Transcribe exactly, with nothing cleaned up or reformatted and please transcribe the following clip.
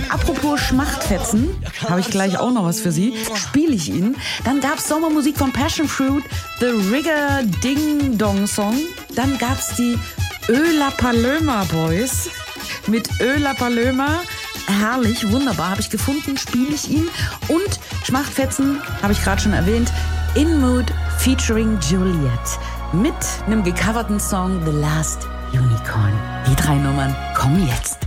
apropos Schmachtfetzen, habe ich gleich auch noch was für Sie. Spiele ich Ihnen. Dann gab es Sommermusik von Passion Fruit, The Rigger Ding Dong Song. Dann gab es die Öla Paloma Boys mit Öla Paloma. Herrlich, wunderbar, habe ich gefunden, spiele ich Ihnen. Und Schmachtfetzen, habe ich gerade schon erwähnt, In Mood featuring Juliet mit einem gecoverten Song The Last Unicorn. Die drei Nummern kommen jetzt.